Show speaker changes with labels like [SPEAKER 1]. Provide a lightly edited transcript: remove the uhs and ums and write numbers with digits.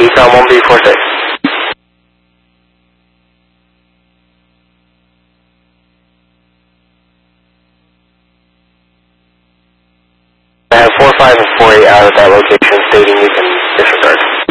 [SPEAKER 1] Ecom 1B46. I have 45 and 48 out at that location stating you can disregard.